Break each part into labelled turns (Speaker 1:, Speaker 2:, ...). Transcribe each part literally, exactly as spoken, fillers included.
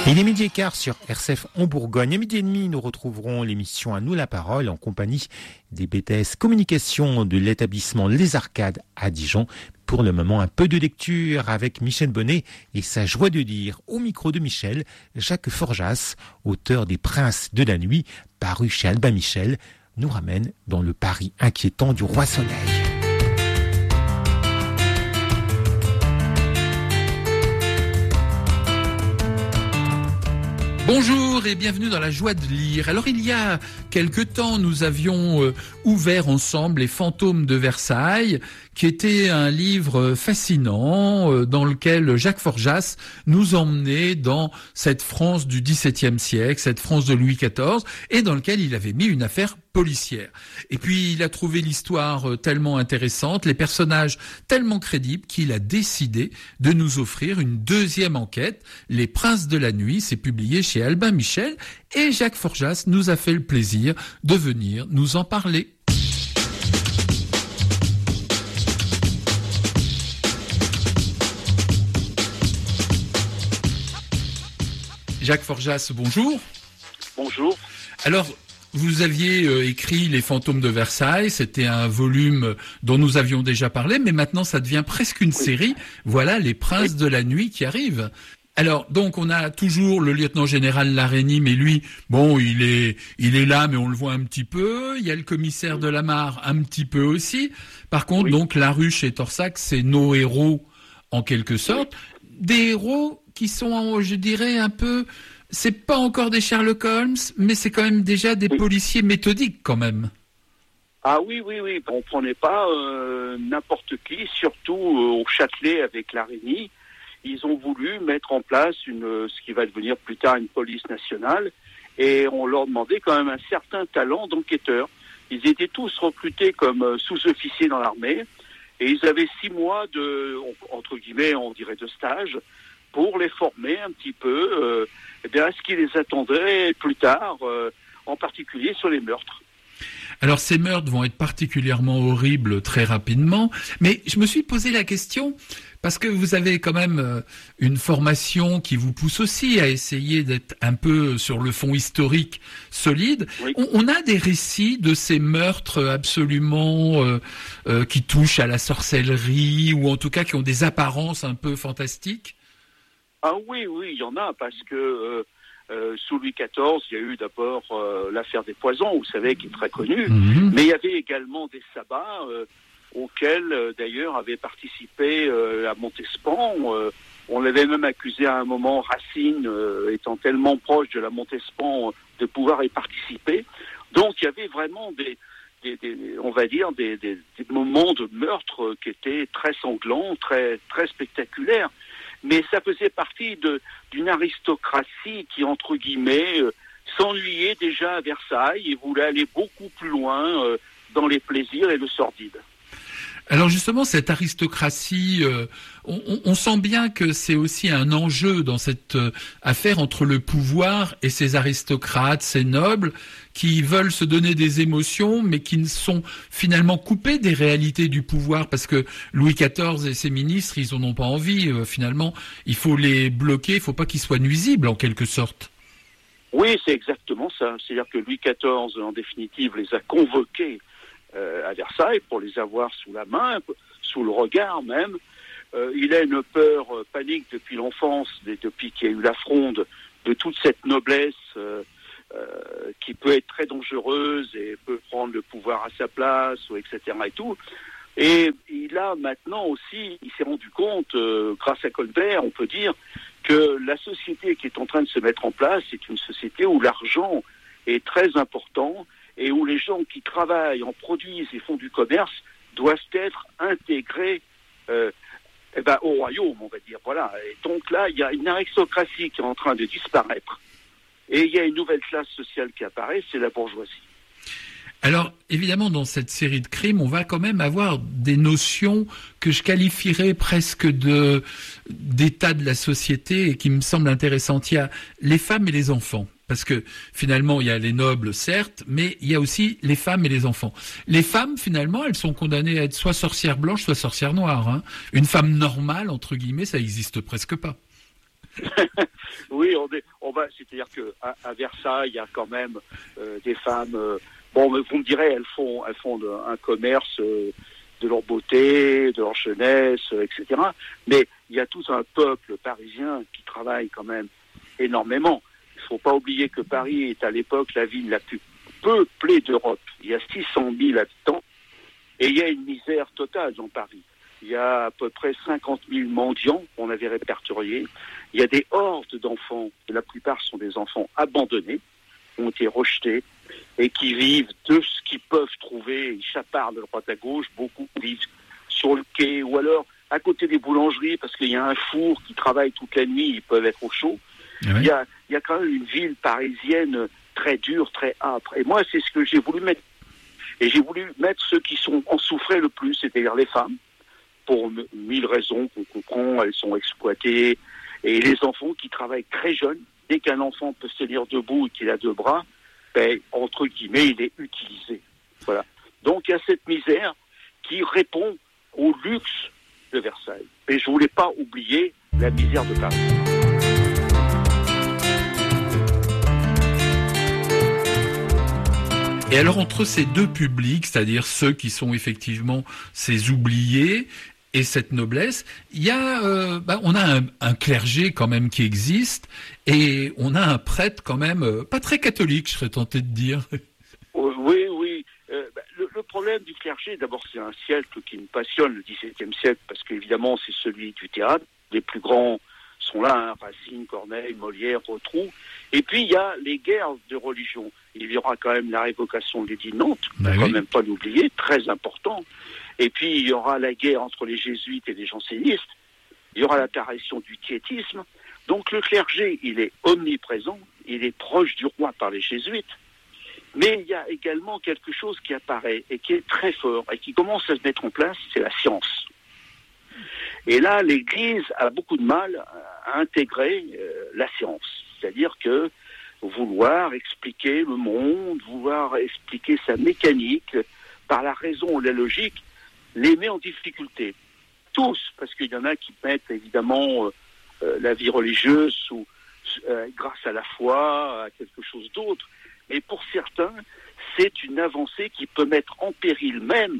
Speaker 1: Il est midi et quart sur R C F en Bourgogne. À midi et demi, nous retrouverons l'émission À nous la parole en compagnie des B T S communication de l'établissement Les Arcades à Dijon. Pour le moment, un peu de lecture avec Michel Bonnet et sa joie de dire. Au micro de Michel, Jacques Forjas, auteur des Princes de la nuit, paru chez Albin Michel, nous ramène dans le Paris inquiétant du roi Soleil.
Speaker 2: Bonjour et bienvenue dans la joie de lire. Alors il y a quelque temps, nous avions euh, ouvert ensemble Les Fantômes de Versailles, qui était un livre fascinant euh, dans lequel Jacques Forjas nous emmenait dans cette France du dix-septième siècle, cette France de Louis quatorze, et dans lequel il avait mis une affaire policière. Et puis il a trouvé l'histoire tellement intéressante, les personnages tellement crédibles qu'il a décidé de nous offrir une deuxième enquête, Les Princes de la nuit. C'est publié chez Albin Michel et Jacques Forjas nous a fait le plaisir de venir nous en parler. Jacques Forjas, bonjour.
Speaker 3: Bonjour.
Speaker 2: Alors, vous aviez euh, écrit Les Fantômes de Versailles, c'était un volume dont nous avions déjà parlé, mais maintenant ça devient presque une oui. série. Voilà Les Princes oui. de la nuit qui arrivent. Alors, donc, on a toujours le lieutenant-général Larénie, mais lui, bon, il est, il est là, mais on le voit un petit peu. Il y a le commissaire de la Mare, un petit peu aussi. Par contre, oui. donc, Laruche et Torsac, c'est nos héros, en quelque sorte. Oui. Des héros qui sont, je dirais, un peu... C'est pas encore des Sherlock Holmes, mais c'est quand même déjà des oui. policiers méthodiques, quand même.
Speaker 3: Ah oui, oui, oui. On prenait pas euh, n'importe qui, surtout euh, au Châtelet avec Larénie. Ils ont voulu mettre en place une, ce qui va devenir plus tard une police nationale, et on leur demandait quand même un certain talent d'enquêteur. Ils étaient tous recrutés comme euh, sous-officiers dans l'armée, et ils avaient six mois de, entre guillemets, on dirait de stage, pour les former un petit peu euh, eh bien, à ce qui les attendrait plus tard, euh, en particulier sur les meurtres.
Speaker 2: Alors ces meurtres vont être particulièrement horribles très rapidement, mais je me suis posé la question, parce que vous avez quand même une formation qui vous pousse aussi à essayer d'être un peu sur le fond historique solide. Oui. On, on a des récits de ces meurtres absolument euh, euh, qui touchent à la sorcellerie, ou en tout cas qui ont des apparences un peu fantastiques.
Speaker 3: Ah oui, oui, il y en a, parce que euh, euh, sous Louis quatorze, il y a eu d'abord euh, l'affaire des poisons, vous savez, qui est très connue, mmh. mais il y avait également des sabbats euh, auxquels, euh, d'ailleurs, avait participé euh, à Montespan. Euh, on l'avait même accusé à un moment, Racine, euh, étant tellement proche de la Montespan, euh, de pouvoir y participer. Donc, il y avait vraiment des, des, des on va dire, des, des, des moments de meurtre euh, qui étaient très sanglants, très, très spectaculaires. Mais ça faisait partie de, d'une aristocratie qui, entre guillemets, euh, s'ennuyait déjà à Versailles et voulait aller beaucoup plus loin euh, dans les plaisirs et le sordide.
Speaker 2: Alors justement, cette aristocratie, euh, on, on sent bien que c'est aussi un enjeu dans cette euh, affaire entre le pouvoir et ces aristocrates, ces nobles, qui veulent se donner des émotions, mais qui ne sont finalement coupés des réalités du pouvoir, parce que Louis quatorze et ses ministres, ils en ont pas envie. Euh, finalement, il faut les bloquer, il faut pas qu'ils soient nuisibles, en quelque sorte.
Speaker 3: Oui, c'est exactement ça. C'est-à-dire que Louis quatorze, en définitive, les a convoqués à Versailles pour les avoir sous la main, sous le regard même. Euh, il a une peur euh, panique depuis l'enfance, depuis qu'il y a eu la fronde, de toute cette noblesse euh, euh, qui peut être très dangereuse et peut prendre le pouvoir à sa place, ou et cetera et tout. Et il a maintenant aussi, il s'est rendu compte, euh, grâce à Colbert, on peut dire, que la société qui est en train de se mettre en place, c'est une société où l'argent est très important, et où les gens qui travaillent, en produisent et font du commerce doivent être intégrés euh, eh ben, au royaume, on va dire. Voilà. Et donc là, il y a une aristocratie qui est en train de disparaître, et il y a une nouvelle classe sociale qui apparaît, c'est la bourgeoisie.
Speaker 2: Alors, évidemment, dans cette série de crimes, on va quand même avoir des notions que je qualifierais presque de d'état de la société et qui me semblent intéressantes. Il y a les femmes et les enfants. Parce que finalement, il y a les nobles, certes, mais il y a aussi les femmes et les enfants. Les femmes, finalement, elles sont condamnées à être soit sorcières blanches, soit sorcières noires. Hein. Une femme normale, entre guillemets, ça n'existe presque pas.
Speaker 3: Oui, on est, on va, c'est-à-dire que à, à Versailles, il y a quand même euh, des femmes. Euh, bon, mais vous me direz, elles font, elles font de, un commerce euh, de leur beauté, de leur jeunesse, euh, et cetera. Mais il y a tout un peuple parisien qui travaille quand même énormément. Il ne faut pas oublier que Paris est à l'époque la ville la plus peuplée d'Europe. Il y a six cent mille habitants et il y a une misère totale dans Paris. Il y a à peu près cinquante mille mendiants qu'on avait répertoriés. Il y a des hordes d'enfants, la plupart sont des enfants abandonnés, ont été rejetés et qui vivent de ce qu'ils peuvent trouver. Ils chapardent de droite à gauche, beaucoup vivent sur le quai ou alors à côté des boulangeries parce qu'il y a un four qui travaille toute la nuit, ils peuvent être au chaud. Oui. Il y a, il y a quand même une ville parisienne très dure, très âpre. Et moi, c'est ce que j'ai voulu mettre. Et j'ai voulu mettre ceux qui sont en souffraient le plus, c'est-à-dire les femmes, pour mille raisons qu'on comprend, elles sont exploitées, et les enfants qui travaillent très jeunes. Dès qu'un enfant peut se tenir debout et qu'il a deux bras, ben, entre guillemets, il est utilisé. Voilà. Donc il y a cette misère qui répond au luxe de Versailles. Et je voulais pas oublier la misère de Paris.
Speaker 2: Et alors entre ces deux publics, c'est-à-dire ceux qui sont effectivement ces oubliés et cette noblesse, il y a, euh, bah, on a un, un clergé quand même qui existe et on a un prêtre quand même euh, pas très catholique, je serais tenté de dire.
Speaker 3: Oui, oui. Euh, bah, le, le problème du clergé, d'abord, c'est un siècle qui me passionne, le dix-septième siècle, parce qu'évidemment, c'est celui du théâtre. Les plus grands sont là, hein, Racine, Corneille, Molière, Rotrou. Et puis, il y a les guerres de religion. Il y aura quand même la révocation de l'édit de Nantes, il ne faut quand même pas l'oublier, très important. Et puis, il y aura la guerre entre les jésuites et les jansénistes. Il y aura l'apparition du tiétisme. Donc, le clergé, il est omniprésent. Il est proche du roi par les jésuites. Mais il y a également quelque chose qui apparaît et qui est très fort et qui commence à se mettre en place, c'est la science. Et là, l'Église a beaucoup de mal à intégrer euh, la science. C'est-à-dire que vouloir expliquer le monde, vouloir expliquer sa mécanique par la raison ou la logique, les met en difficulté. Tous, parce qu'il y en a qui mettent évidemment euh, la vie religieuse sous, euh, grâce à la foi, à quelque chose d'autre. Mais pour certains, c'est une avancée qui peut mettre en péril même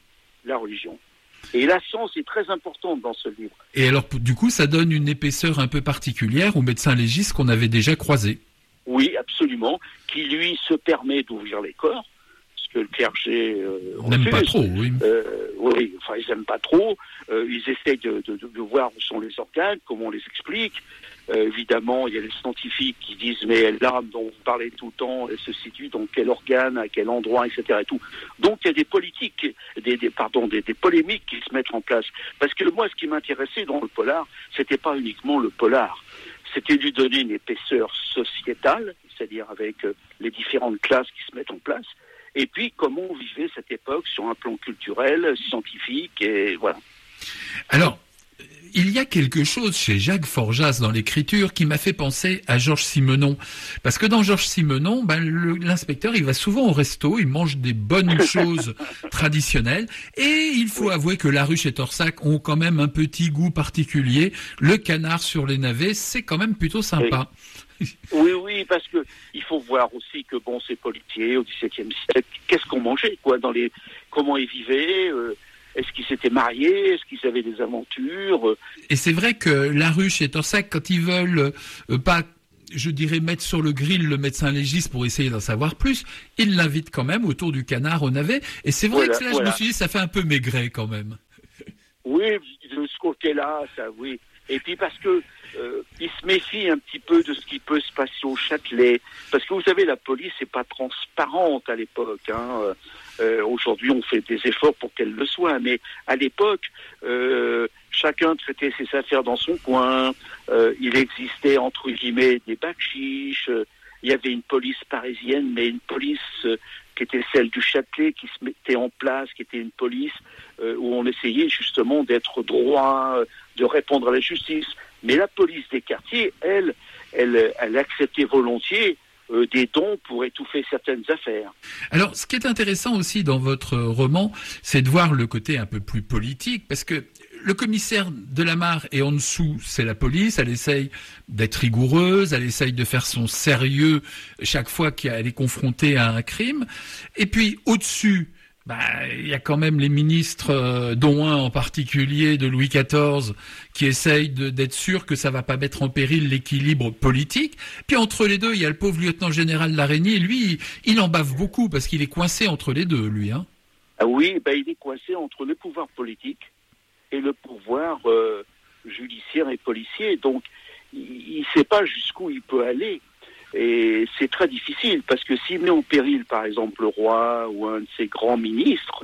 Speaker 3: la religion. Et la science est très importante dans ce livre.
Speaker 2: Et alors, du coup, ça donne une épaisseur un peu particulière au médecin légiste qu'on avait déjà croisé.
Speaker 3: Oui, absolument, qui lui se permet d'ouvrir les corps, ce que le clergé euh,
Speaker 2: on n'aime pas trop, oui.
Speaker 3: Euh, oui, enfin ils n'aiment pas trop. Euh, ils essayent de, de, de voir où sont les organes, comment on les explique. Euh, évidemment, il y a les scientifiques qui disent mais l'âme dont vous parlez tout le temps, elle se situe dans quel organe, à quel endroit, et cetera. Et tout. Donc il y a des politiques, des, des pardon, des, des polémiques qui se mettent en place. Parce que moi, ce qui m'intéressait dans le polar, c'était pas uniquement le polar. C'était lui donner une épaisseur sociétale, c'est-à-dire avec euh, les différentes classes qui se mettent en place, et puis comment on vivait cette époque sur un plan culturel, scientifique, et voilà.
Speaker 2: Alors, il y a quelque chose chez Jacques Forjas dans l'écriture qui m'a fait penser à Georges Simenon. Parce que dans Georges Simenon, ben, le, l'inspecteur, il va souvent au resto, il mange des bonnes choses traditionnelles. Et il faut avouer que Laruche et Torsac ont quand même un petit goût particulier. Le canard sur les navets, c'est quand même plutôt sympa.
Speaker 3: Oui, oui, parce que il faut voir aussi que bon, ces policiers au dix-septième siècle, qu'est-ce qu'on mangeait, quoi, dans les, comment ils vivaient, euh, est-ce qu'ils s'étaient mariés, est-ce qu'ils avaient des aventures.
Speaker 2: Et c'est vrai que Laruche et Torsac, quand ils veulent euh, pas, je dirais, mettre sur le grill le médecin légiste pour essayer d'en savoir plus, ils l'invitent quand même autour du canard au navet. Et c'est vrai voilà, que là, voilà. Je me suis dit, ça fait un peu maigret quand même.
Speaker 3: Oui, de ce côté-là, ça, oui. Et puis parce que euh, il se méfie un petit peu de ce qui peut se passer au Châtelet, parce que vous savez, la police n'est pas transparente à l'époque. Hein. Euh, aujourd'hui, on fait des efforts pour qu'elle le soit, mais à l'époque, euh, chacun traitait ses affaires dans son coin. Euh, il existait entre guillemets des bakchiches. Euh, il y avait une police parisienne, mais une police euh, qui était celle du Châtelet, qui se mettait en place, qui était une police euh, où on essayait justement d'être droit, euh, de répondre à la justice. Mais la police des quartiers, elle, elle, elle acceptait volontiers euh, des dons pour étouffer certaines affaires.
Speaker 2: Alors, ce qui est intéressant aussi dans votre roman, c'est de voir le côté un peu plus politique, parce que le commissaire de la Mare est en dessous, c'est la police, elle essaye d'être rigoureuse, elle essaye de faire son sérieux chaque fois qu'elle est confrontée à un crime. Et puis au-dessus, bah, il y a quand même les ministres, euh, dont un en particulier de Louis quatorze, qui essayent de, d'être sûrs que ça va pas mettre en péril l'équilibre politique. Puis entre les deux, il y a le pauvre lieutenant-général Laraignée, lui, il, il en bave beaucoup parce qu'il est coincé entre les deux, lui. Hein.
Speaker 3: Ah oui, bah, il est coincé entre le pouvoir politique et le pouvoir euh, judiciaire et policier. Donc, il ne sait pas jusqu'où il peut aller. Et c'est très difficile, parce que s'il met en péril, par exemple, le roi ou un de ses grands ministres,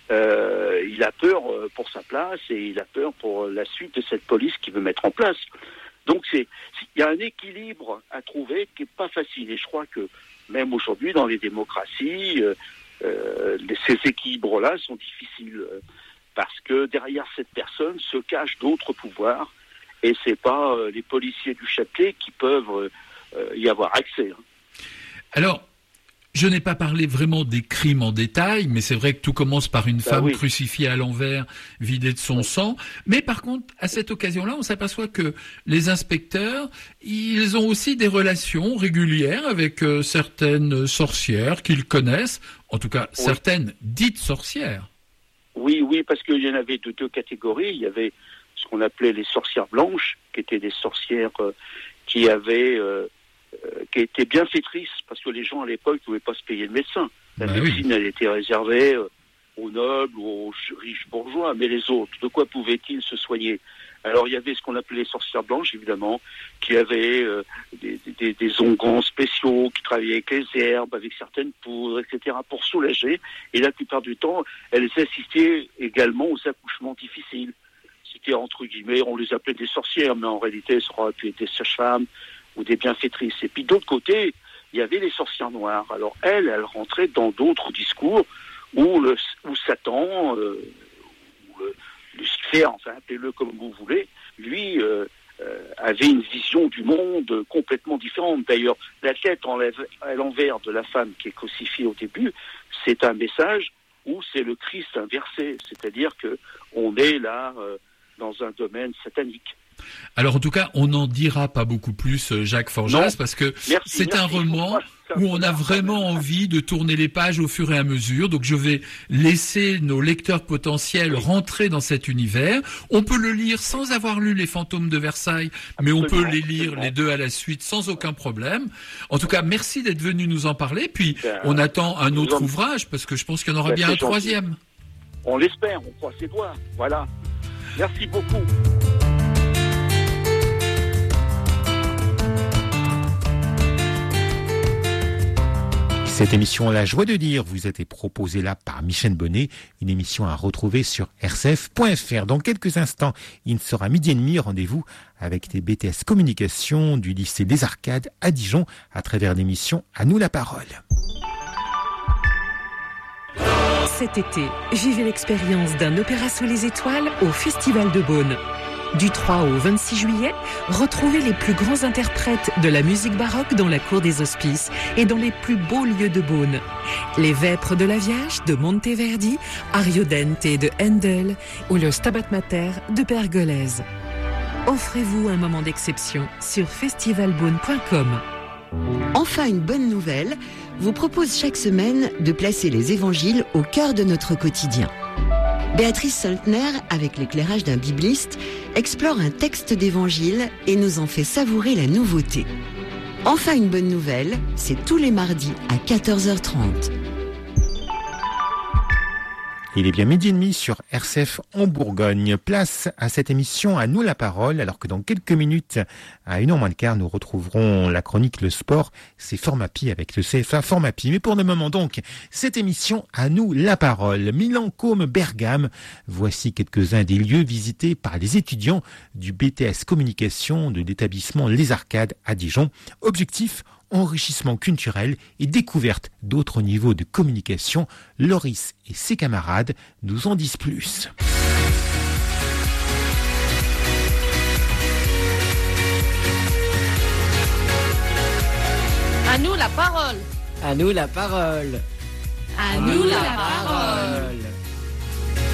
Speaker 3: euh, il a peur pour sa place et il a peur pour la suite de cette police qu'il veut mettre en place. Donc, c'est, il y a un équilibre à trouver qui n'est pas facile. Et je crois que même aujourd'hui, dans les démocraties, euh, euh, ces équilibres-là sont difficiles, parce que derrière cette personne se cachent d'autres pouvoirs, et c'est pas euh, les policiers du Châtelet qui peuvent euh, euh, y avoir accès. Hein.
Speaker 2: Alors, je n'ai pas parlé vraiment des crimes en détail, mais c'est vrai que tout commence par une femme
Speaker 3: bah oui.
Speaker 2: crucifiée à l'envers, vidée de son oui. sang. Mais par contre, à cette occasion-là, on s'aperçoit que les inspecteurs, ils ont aussi des relations régulières avec euh, certaines sorcières qu'ils connaissent, en tout cas oui. certaines dites sorcières.
Speaker 3: Oui, oui, parce qu'il y en avait de deux catégories. Il y avait ce qu'on appelait les sorcières blanches, qui étaient des sorcières euh, qui avaient... Euh, Euh, qui était bienfaitrice, parce que les gens à l'époque ne pouvaient pas se payer de médecin. La bah médecine, oui. elle était réservée euh, aux nobles ou aux riches bourgeois, mais les autres, de quoi pouvaient-ils se soigner? Alors il y avait ce qu'on appelait les sorcières blanches, évidemment, qui avaient euh, des, des, des onguents spéciaux, qui travaillaient avec les herbes, avec certaines poudres, et cetera, pour soulager. Et la plupart du temps, elles assistaient également aux accouchements difficiles. C'était entre guillemets, on les appelait des sorcières, mais en réalité, ça aurait pu être des sages-femmes ou des bienfaitrices. Et puis d'autre côté, il y avait les sorcières noires. Alors elles, elles rentraient dans d'autres discours où, le, où Satan, euh, ou le, Lucifer, enfin appelez-le comme vous voulez, lui euh, euh, avait une vision du monde complètement différente. D'ailleurs, la tête en lève, à l'envers de la femme qui est crucifiée au début, c'est un message où c'est le Christ inversé, c'est-à-dire que on est là euh, dans un domaine satanique.
Speaker 2: Alors en tout cas, on n'en dira pas beaucoup plus, Jacques Forjas, parce que merci, c'est merci, un roman où on a vraiment envie de tourner les pages au fur et à mesure. Donc je vais laisser nos lecteurs potentiels oui. rentrer dans cet univers. On peut le lire sans avoir lu Les Fantômes de Versailles, mais absolument, on peut les lire absolument. les deux à la suite sans aucun problème. En tout cas, merci d'être venu nous en parler. Puis ben, on attend un autre en... ouvrage, parce que je pense qu'il y en aura ben, bien un gentil. troisième.
Speaker 3: On l'espère, on croise ses doigts. Voilà. Merci beaucoup.
Speaker 1: Cette émission La Joie de dire vous a été proposée là par Michel Bonnet, une émission à retrouver sur r c f point f r. Dans quelques instants, il sera midi et demi, rendez-vous avec des B T S Communication du lycée des Arcades à Dijon à travers l'émission À nous la parole.
Speaker 4: Cet été, vivez l'expérience d'un opéra sous les étoiles au Festival de Beaune. Du trois au vingt-six juillet, retrouvez les plus grands interprètes de la musique baroque dans la cour des Hospices et dans les plus beaux lieux de Beaune. Les Vêpres de la Vierge de Monteverdi, Ariodante de Handel ou le Stabat Mater de Pergolèse. Offrez-vous un moment d'exception sur festival beaune point com.
Speaker 5: Enfin, une bonne nouvelle vous propose chaque semaine de placer les évangiles au cœur de notre quotidien. Béatrice Soltner, avec l'éclairage d'un bibliste, explore un texte d'évangile et nous en fait savourer la nouveauté. Enfin, une bonne nouvelle, c'est tous les mardis à quatorze heures trente.
Speaker 1: Il est bien midi et demi sur R C F en Bourgogne. Place à cette émission À nous la parole, alors que dans quelques minutes, à une heure moins de quart, nous retrouverons la chronique Le Sport. C'est Formapi avec le C F A Formapi. Mais pour le moment donc, cette émission À nous la parole. Milan, Côme, Bergame. Voici quelques-uns des lieux visités par les étudiants du B T S Communication de l'établissement Les Arcades à Dijon. Objectif, enrichissement culturel et découverte d'autres niveaux de communication. Loris et ses camarades nous en disent plus.
Speaker 6: À nous la parole.
Speaker 7: À nous la parole.
Speaker 6: À nous la parole.